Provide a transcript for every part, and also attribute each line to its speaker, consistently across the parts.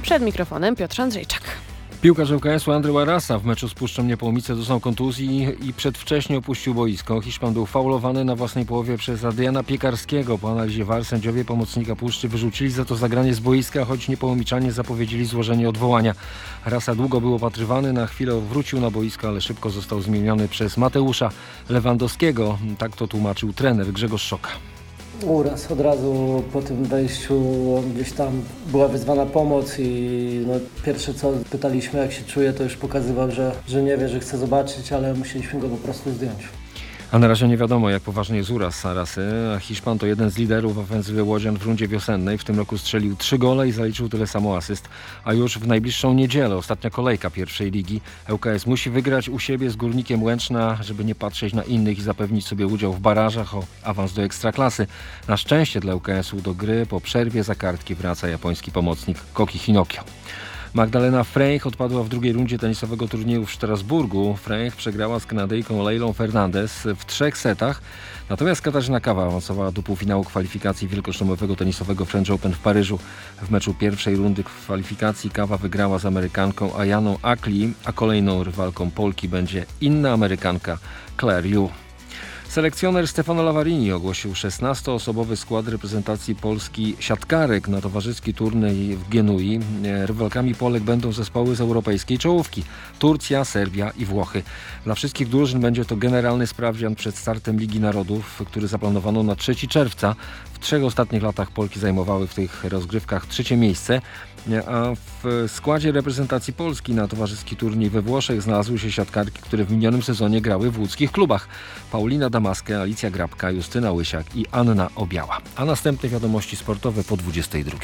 Speaker 1: Przed mikrofonem Piotr Andrzejczak.
Speaker 2: Piłkarz ŁKS-u Andrzej Arasa w meczu z Puszczą Niepołomice doznał kontuzji i przedwcześnie opuścił boisko. Hiszpan był faulowany na własnej połowie przez Adriana Piekarskiego. Po analizie VAR sędziowie pomocnika Puszczy wyrzucili za to zagranie z boiska, choć Niepołomiczanie zapowiedzieli złożenie odwołania. Arasa długo był opatrywany, na chwilę wrócił na boisko, ale szybko został zmieniony przez Mateusza Lewandowskiego. Tak to tłumaczył trener Grzegorz Szoka.
Speaker 3: Uraz od razu po tym wejściu, gdzieś tam była wezwana pomoc i pierwsze co pytaliśmy, jak się czuje, to już pokazywał, że nie wie, że chce zobaczyć, ale musieliśmy go po prostu zdjąć.
Speaker 2: A na razie nie wiadomo, jak poważny jest uraz Arasy. A Hiszpan to jeden z liderów ofensywy łodzian w rundzie wiosennej. W tym roku strzelił 3 gole i zaliczył tyle samo asyst. A już w najbliższą niedzielę, ostatnia kolejka pierwszej ligi, ŁKS musi wygrać u siebie z Górnikiem Łęczna, żeby nie patrzeć na innych i zapewnić sobie udział w barażach o awans do Ekstraklasy. Na szczęście dla ŁKS-u do gry po przerwie za kartki wraca japoński pomocnik Koki Hinokio. Magdalena Freych odpadła w drugiej rundzie tenisowego turnieju w Strasburgu. Freych przegrała z Kanadyjką Leilą Fernandez w 3 setach. Natomiast Katarzyna Kawa awansowała do półfinału kwalifikacji wielkoszlemowego tenisowego French Open w Paryżu. W meczu pierwszej rundy kwalifikacji Kawa wygrała z Amerykanką Ayaną Akli, a kolejną rywalką Polki będzie inna Amerykanka Claire Yu. Selekcjoner Stefano Lavarini ogłosił 16-osobowy skład reprezentacji Polski siatkarek na towarzyski turniej w Genui. Rywalkami Polek będą zespoły z europejskiej czołówki: Turcja, Serbia i Włochy. Dla wszystkich drużyn będzie to generalny sprawdzian przed startem Ligi Narodów, który zaplanowano na 3 czerwca. W 3 ostatnich latach Polki zajmowały w tych rozgrywkach 3 miejsce, a w składzie reprezentacji Polski na towarzyski turniej we Włoszech znalazły się siatkarki, które w minionym sezonie grały w łódzkich klubach: Paulina Damaskę, Alicja Grabka, Justyna Łysiak i Anna Obiała. A następne wiadomości sportowe po 22.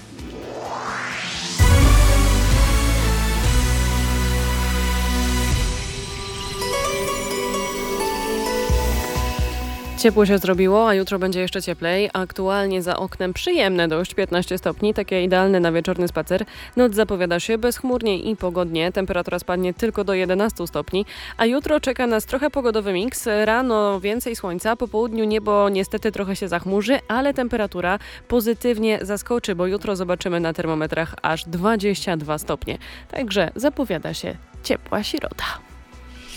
Speaker 1: Ciepło się zrobiło, a jutro będzie jeszcze cieplej. Aktualnie za oknem przyjemne dość 15 stopni, takie idealne na wieczorny spacer. Noc zapowiada się bezchmurnie i pogodnie. Temperatura spadnie tylko do 11 stopni, a jutro czeka nas trochę pogodowy miks. Rano więcej słońca, po południu niebo niestety trochę się zachmurzy, ale temperatura pozytywnie zaskoczy, bo jutro zobaczymy na termometrach aż 22 stopnie. Także zapowiada się ciepła środa.